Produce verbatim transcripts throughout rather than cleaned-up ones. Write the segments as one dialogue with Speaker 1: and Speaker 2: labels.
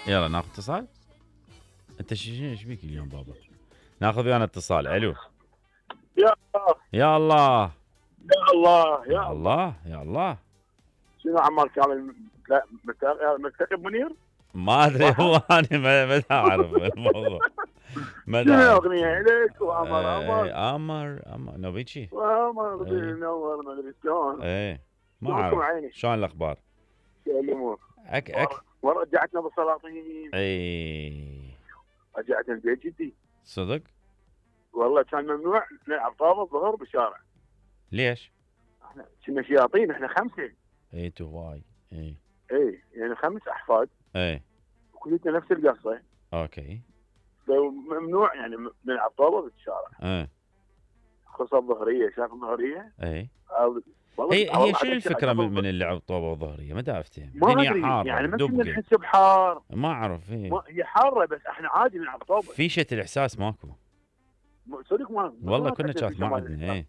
Speaker 1: يلا ناخذ اتصال. انت ايش بيك اليوم بابا؟ ناخذ ويانا اتصال. الو.
Speaker 2: يا الله
Speaker 1: يا الله
Speaker 2: يا الله
Speaker 1: يا الله يا الله.
Speaker 2: شنو عمار كامل مكتب منير؟
Speaker 1: ما ادري هو انا ما ما اعرف الموضوع. ما
Speaker 2: شنو
Speaker 1: اعرف.
Speaker 2: اغنيه لك وعمر عمر
Speaker 1: امر امر نوبيتشي
Speaker 2: وعمر
Speaker 1: إيه.
Speaker 2: نور ما ادري شلون.
Speaker 1: ايه ما
Speaker 2: شلونكم
Speaker 1: اعرف.
Speaker 2: عيني؟
Speaker 1: شلون الاخبار؟
Speaker 2: شو الامور؟
Speaker 1: اك اك
Speaker 2: ورجعتنا بالسلاطين.
Speaker 1: اي
Speaker 2: رجعتنا البيت جدي.
Speaker 1: صدق؟
Speaker 2: والله كان ممنوع نلعب طابه الظهر بالشارع.
Speaker 1: ليش؟
Speaker 2: احنا كنا شياطين، احنا خمسه.
Speaker 1: اي تو هواي. اي
Speaker 2: اي يعني خمس احفاد
Speaker 1: اي
Speaker 2: وكلنا نفس القصه.
Speaker 1: اوكي.
Speaker 2: ممنوع يعني نلعب طابه بالشارع.
Speaker 1: ايه
Speaker 2: خصوصا الظهريه، شايف الظهريه؟
Speaker 1: اي
Speaker 2: والله
Speaker 1: هي
Speaker 2: والله
Speaker 1: هي شنو
Speaker 2: عاد
Speaker 1: الفكره
Speaker 2: أشتغل.
Speaker 1: من, من اللعب طوبه وظهريه؟ ما دا افتهم.
Speaker 2: ما
Speaker 1: الدنيا
Speaker 2: ادري
Speaker 1: حاره
Speaker 2: يعني ما كنا
Speaker 1: دبقه.
Speaker 2: نحس بحار.
Speaker 1: ما اعرف. ايه
Speaker 2: ما هي حاره بس احنا عادي نلعب طابه.
Speaker 1: فيشه الاحساس ماكو.
Speaker 2: صدق ما
Speaker 1: والله
Speaker 2: ما
Speaker 1: كنا
Speaker 2: تحس
Speaker 1: كانت
Speaker 2: بفيشة
Speaker 1: ما
Speaker 2: مال
Speaker 1: عندنا. ايه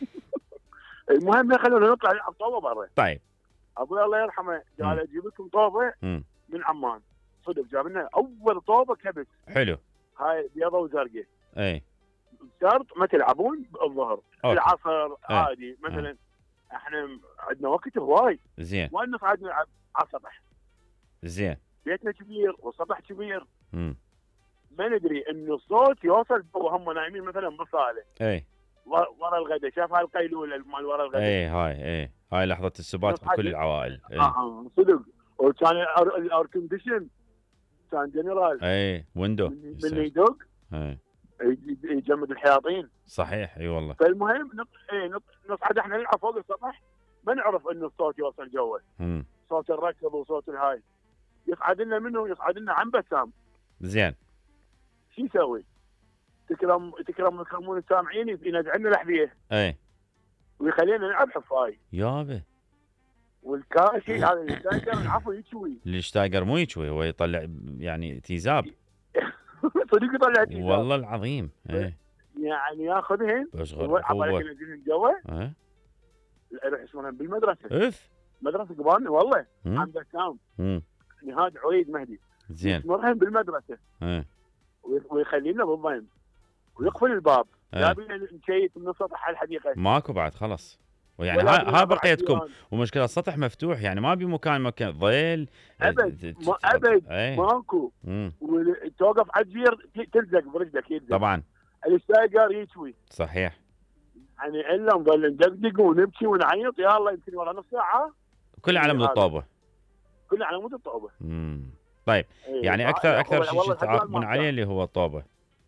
Speaker 2: المهم خلونا نطلع نلعب طابه برا.
Speaker 1: طيب.
Speaker 2: ابوي الله يرحمه قال اجيب لكم طابه
Speaker 1: مم.
Speaker 2: من عمان. صدق جاب لنا اول طابه كبس.
Speaker 1: حلو.
Speaker 2: هاي بيضه وزرقاء.
Speaker 1: اي
Speaker 2: شرط ما تلعبون الظهر،
Speaker 1: أوكي.
Speaker 2: العصر
Speaker 1: ايه.
Speaker 2: عادي مثلا. احنا عندنا وقت هواي
Speaker 1: زين
Speaker 2: وين نصعد نلعب على السطح.
Speaker 1: زين.
Speaker 2: بيتنا كبير والسطح كبير.
Speaker 1: امم
Speaker 2: ما ندري انه الصوت يوصل وهم نايمين مثلا بالصاله
Speaker 1: اي
Speaker 2: ورا الغداء. شاف هاي القيلوله مال ورا الغداء.
Speaker 1: اي هاي اي هاي لحظه السبات بكل العوائل. اي
Speaker 2: اه صدق. وكان الاير كونديشن كان جنرال.
Speaker 1: اي ويندو
Speaker 2: من يدق
Speaker 1: اي
Speaker 2: يجمد الحياطين.
Speaker 1: صحيح. اي والله.
Speaker 2: فالمهم نط... ايه نط... نصعد احنا نلعب فوق السطح. ما نعرف انه الصوت يوصل جوا.
Speaker 1: امم
Speaker 2: صوت الركض وصوت الهاي يصعد لنا منه يصعد لنا عن بسام.
Speaker 1: زين.
Speaker 2: شو يسوي؟ تكرم تكرم يكرمون السامعين ينزع لنا الاحذيه
Speaker 1: اي
Speaker 2: ويخلينا نلعب حفاي.
Speaker 1: يابا
Speaker 2: والكاشي هذا الشايكر العفو يشوي.
Speaker 1: الشتايجر مو يشوي، هو يطلع يعني تيزاب.
Speaker 2: صدق يطلع تيزاب
Speaker 1: والله العظيم. ايه
Speaker 2: يعني ياخذهن
Speaker 1: بشغل
Speaker 2: عبالك ينزلهن جوا.
Speaker 1: ايه
Speaker 2: يروح يسمونها بالمدرسه.
Speaker 1: اف
Speaker 2: مدرسه قبالنا والله.
Speaker 1: مم.
Speaker 2: عند بسام
Speaker 1: امم
Speaker 2: نهاد عويد مهدي.
Speaker 1: زين.
Speaker 2: يسمونهن بالمدرسه
Speaker 1: ايه
Speaker 2: ويخلينا بالضيم ويقفل الباب.
Speaker 1: ايه
Speaker 2: جايبين نشيت من سطح الحديقه.
Speaker 1: ماكو بعد خلاص. ويعني
Speaker 2: ولا
Speaker 1: ها ها
Speaker 2: بنلعب
Speaker 1: بقيتكم.
Speaker 2: عصيان.
Speaker 1: ومشكلة السطح مفتوح يعني ما بي مكان مكان ظيل.
Speaker 2: ابد ما ابد
Speaker 1: ايه
Speaker 2: ماكو.
Speaker 1: مم.
Speaker 2: وتوقف على الجير تلزق برجلك يلزق.
Speaker 1: طبعا
Speaker 2: الشايقر يشوي.
Speaker 1: صحيح.
Speaker 2: يعني الا نظل ندقدق ونبكي ونعيط. يا الله يمكن ورا نص ساعه
Speaker 1: كله على مود الطوبة.
Speaker 2: كله على مود الطوبه.
Speaker 1: امم طيب.
Speaker 2: إيه.
Speaker 1: يعني اكثر اكثر شيء
Speaker 2: والله
Speaker 1: تعاقبون عليه اللي هو الطوبة.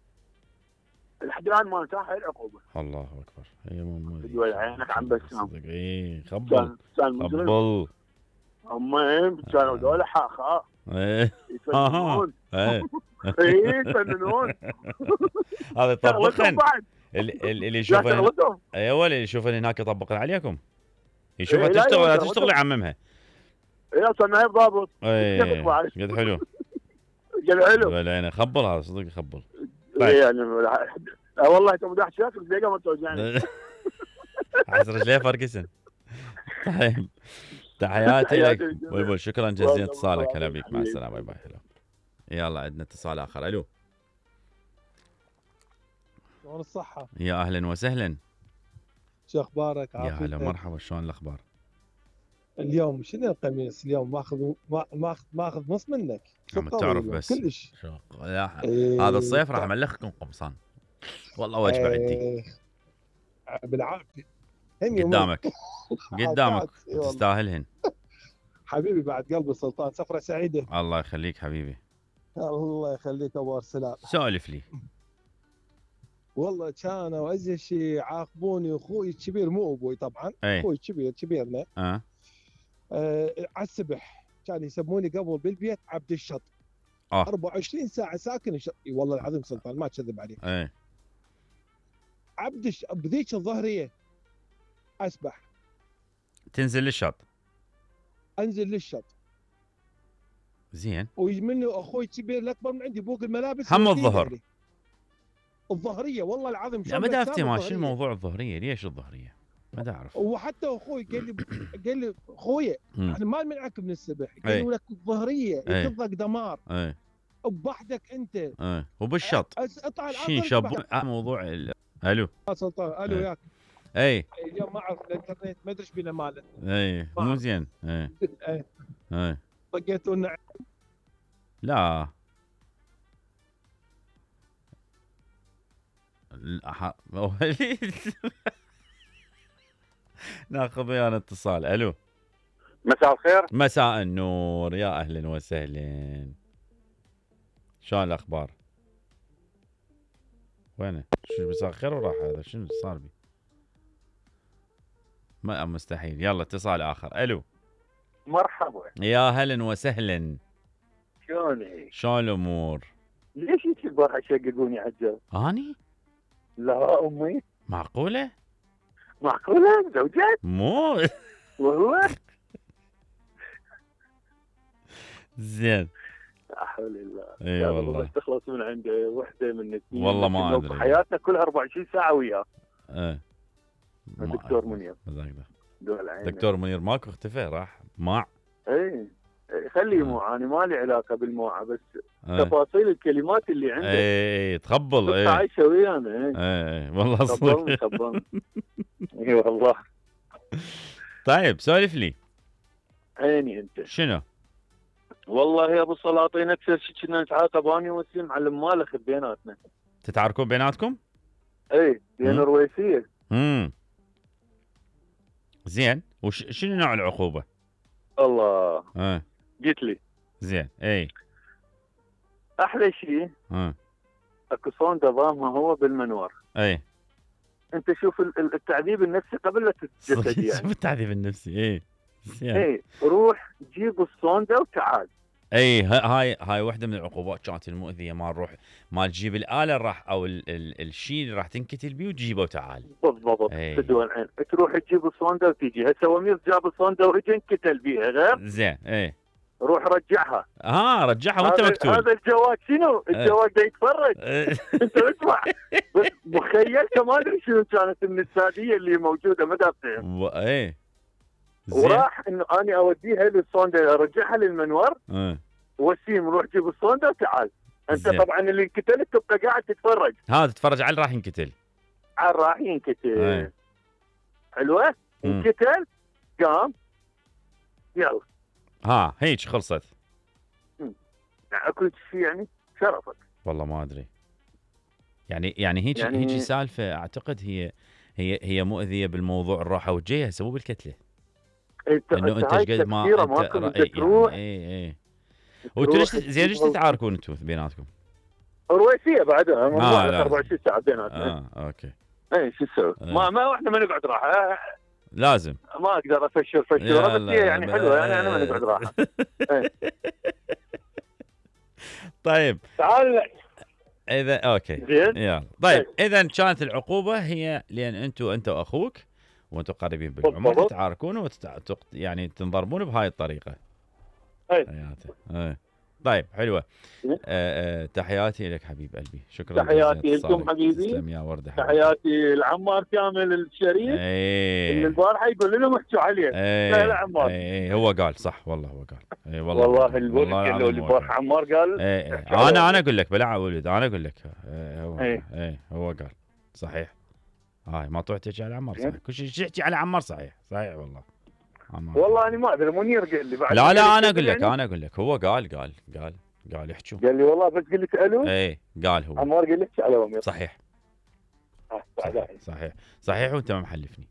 Speaker 2: لحد الان ما انتهى هاي العقوبه.
Speaker 1: الله اكبر. هي مو
Speaker 2: تقول عينك عن بسام.
Speaker 1: صدق. اي خبل
Speaker 2: كان مجرم.
Speaker 1: خبل.
Speaker 2: هم كانوا دول حاخاء.
Speaker 1: ايه
Speaker 2: يفننون.
Speaker 1: ايه
Speaker 2: ايه يفننون.
Speaker 1: هذا يطبقن
Speaker 2: بعد.
Speaker 1: اللي اللي
Speaker 2: لا
Speaker 1: يشوفن.
Speaker 2: شغلتهم.
Speaker 1: ايوه اللي يشوفن هناك يطبقن عليكم. يشوفها
Speaker 2: إيه، لا
Speaker 1: تشتغل ولا
Speaker 2: يوصل،
Speaker 1: تشتغل
Speaker 2: وصل.
Speaker 1: يعممها.
Speaker 2: ايه اصلا نايب ضابط.
Speaker 1: ايه
Speaker 2: يتفق بعد.
Speaker 1: قد حلو.
Speaker 2: قال حلو.
Speaker 1: ولا انا خبل هذا صدق يخبل.
Speaker 2: ايه يعني لا والله انت مدح شكل زي ما توجعني.
Speaker 1: عز رجليه فرقسن. طيب تحياتي لك بلبل. شكرا جزيلا اتصالك. هلا بيك. مع السلامه. باي باي. هلا. يلا عندنا اتصال اخر. الو.
Speaker 3: شلون الصحة؟
Speaker 1: يا اهلا وسهلا.
Speaker 3: شو اخبارك؟
Speaker 1: يا
Speaker 3: عافيتك؟
Speaker 1: هلا مرحبا. شلون الاخبار؟
Speaker 3: اليوم شنو القميص اليوم ماخذ ما- ماخذ ماخذ نص منك.
Speaker 1: عم تعرف بس
Speaker 3: كلش.
Speaker 1: شو لا
Speaker 3: إيه
Speaker 1: هذا الصيف راح املخكم قمصان. والله وجبه عندي.
Speaker 3: إيه بالعافية. هني
Speaker 1: قدامك قدامك
Speaker 3: إيه والله.
Speaker 1: تستاهلهن.
Speaker 3: حبيبي بعد قلبي سلطان، سفرة سعيدة.
Speaker 1: الله يخليك حبيبي.
Speaker 3: الله يخليك ابو ارسلان.
Speaker 1: سولف لي.
Speaker 3: والله كانوا ازي شيء عاقبوني اخوي الكبير، مو ابوي طبعا.
Speaker 1: ايه
Speaker 3: اخوي الكبير كبيرنا.
Speaker 1: اه
Speaker 3: آه على السبح كان يسموني قبل بالبيت عبد الشط.
Speaker 1: اه
Speaker 3: أربعة وعشرين ساعة ساكن الشط. والله العظيم سلطان ما اكذب عليك.
Speaker 1: ايه
Speaker 3: عبد الش... بذيك الظهريه اسبح،
Speaker 1: تنزل للشط.
Speaker 3: انزل للشط
Speaker 1: زين.
Speaker 3: ويجمني اخوي الكبير الاكبر من عندي بوق الملابس.
Speaker 1: هم
Speaker 3: يوديني
Speaker 1: الظهر.
Speaker 3: عليه. الظهريه والله العظيم.
Speaker 1: لا ما دافتي ما شنو موضوع الظهريه؟ ليش الظهريه؟ ما تعرف.
Speaker 3: وحتى اخوي قال لي قال لي اخويا احنا ما نمنعك من السبح، قال لي ولك الظهريه يقضك دمار
Speaker 1: اي
Speaker 3: بوحدك انت
Speaker 1: اي وبالشط
Speaker 3: اطلع
Speaker 1: شين شاب موضوع ال... الو
Speaker 3: سلطان الو وياك.
Speaker 1: اي
Speaker 3: اليوم ما اعرف الانترنت ما ادري ايش بينا ماله.
Speaker 1: اي مو زين. اي
Speaker 3: اي
Speaker 1: اي
Speaker 3: طقيتوا لنا.
Speaker 1: لا لا ناخذ ويانا اتصال. الو
Speaker 2: مساء الخير.
Speaker 1: مساء النور، يا اهلا وسهلا. شلون الاخبار؟ وينه؟ شو مساء الخير وراح هذا؟ شنو صار بي؟ ما مستحيل. يلا اتصال اخر. الو
Speaker 2: مرحبا.
Speaker 1: يا هلا وسهلا.
Speaker 2: شلونك؟
Speaker 1: شلون الامور؟
Speaker 2: ليش انت البارحه يشققوني عجل؟
Speaker 1: اني؟
Speaker 2: لا امي.
Speaker 1: معقوله؟
Speaker 2: معقوله زوجك؟
Speaker 1: مو
Speaker 2: والله
Speaker 1: زين.
Speaker 2: لا حول الله.
Speaker 1: اي والله
Speaker 2: بس تخلص من عنده وحده من الاثنين.
Speaker 1: والله ما ادري.
Speaker 2: حياتنا كلها أربعة وعشرين ساعه وياه.
Speaker 1: ايه
Speaker 2: الدكتور منير.
Speaker 1: دول دكتور منير ماكو، اختفى راح ماع.
Speaker 2: اي خليه موعى، انا ما لي علاقه بالموعى، بس أه. تفاصيل الكلمات اللي عنده.
Speaker 1: اي تخبل. اي
Speaker 2: عايشه ويانا.
Speaker 1: اي والله
Speaker 2: صدق. خبلني اي والله.
Speaker 1: طيب سولف لي.
Speaker 2: عيني انت.
Speaker 1: شنو؟
Speaker 2: والله يا ابو السلاطين اكثر شيء كنا نتعاقب اني وسيم معلم مالخ بيناتنا.
Speaker 1: تتعاركون بيناتكم؟
Speaker 2: اي بين رويسيه.
Speaker 1: امم زين. وش شنو نوع العقوبه؟
Speaker 2: الله
Speaker 1: اه
Speaker 2: قلت لي
Speaker 1: زين. اي
Speaker 2: احلى شيء
Speaker 1: اه
Speaker 2: اكو صون نظامها هو بالمنور.
Speaker 1: اي
Speaker 2: انت شوف التعذيب النفسي قبل لا تتجسد يعني.
Speaker 1: شوف التعذيب النفسي. اي زين.
Speaker 2: اي روح جيب الصونده وتعال.
Speaker 1: اي هاي هاي واحده من العقوبات كانت المؤذيه، ما نروح ما تجيب الاله راح او ال ال الشيء اللي راح تنكتل بيه وتجيبه وتعال.
Speaker 2: بالضبط. تدوى العين تروح تجيب الصونده وتيجي. هسه ومير جاب الصونده واجى انكتل بيها غير.
Speaker 1: زين. اي
Speaker 2: روح رجعها.
Speaker 1: ها رجعها وانت مقتول.
Speaker 2: هذا الجواد شنو؟ الجواد ده يتفرج. انت اسمع مخيلته ما ادري شنو كانت النساديه اللي موجوده ما دافعين.
Speaker 1: ايه
Speaker 2: وراح انه انا اوديها للصونده ارجعها للمنور.
Speaker 1: اه
Speaker 2: وسيم روح جيب الصونده وتعال. انت زي. طبعا اللي انكتل تبقى قاعد تتفرج.
Speaker 1: ها تتفرج على اللي راح ينكتل.
Speaker 2: على راح ينكتل. حلوه؟ انكتل قام يلا.
Speaker 1: ها هيك خلصت.
Speaker 2: اكو شيء يعني شرفك.
Speaker 1: والله ما ادري. يعني يعني هيك يعني هيك سالفه اعتقد هي هي هي مؤذيه بالموضوع الراحه والجايه هسه مو بالكتله.
Speaker 2: انت
Speaker 1: انه انت ايش قد ما انت
Speaker 2: رأي تروح.
Speaker 1: اي اي وانتوا ليش زين ليش تتعاركون انتم بيناتكم؟
Speaker 2: رويسيه بعدها
Speaker 1: آه
Speaker 2: أربعة وعشرين ساعه بيناتنا.
Speaker 1: اه اوكي.
Speaker 2: اي شو تسوي؟ آه. ما ما احنا ما نقعد راحه.
Speaker 1: لازم.
Speaker 2: ما اقدر افشر فشوره بس هي يعني حلوه يعني انا ما نقعد راحه.
Speaker 1: طيب
Speaker 2: تعال
Speaker 1: اذا اوكي
Speaker 2: زين
Speaker 1: يلا. طيب اذا كانت العقوبه هي لان انتم انت واخوك وانتم قريبين بالعمر تتعاركون وتت... يعني تنضربون بهاي الطريقه.
Speaker 2: اي
Speaker 1: اي طيب حلوه. آه آه تحياتي لك حبيب قلبي. شكرا.
Speaker 2: تحياتي لكم حبيبي.
Speaker 1: تسلم يا ورده.
Speaker 2: تحياتي العمار كامل الشريف.
Speaker 1: ايه
Speaker 2: اللي البارحه يقول لهم احكوا عليه.
Speaker 1: ايه
Speaker 2: لا عمار.
Speaker 1: ايه هو قال صح والله هو قال. ايه والله
Speaker 2: والله الولد اللي البارحه عمار قال.
Speaker 1: ايه ايه انا انا اقول لك بلا ولد انا اقول لك. ايه هو
Speaker 2: ايه,
Speaker 1: ايه هو قال صحيح. هاي ما تروح تحكي على عمار صحيح. كل شيء تحكي على عمار صحيح صحيح والله.
Speaker 2: عمار. والله انا ما ادري منير قال لي بعد.
Speaker 1: لا لا انا اقول لك انا اقول لك هو قال قال قال قال يحكوا.
Speaker 2: قال لي والله بس قلت الو.
Speaker 1: ايه قال هو
Speaker 2: عمار قال لي احكي على امير.
Speaker 1: صحيح.
Speaker 2: آه
Speaker 1: صحيح صحيح صحيح وانت ما محلفني.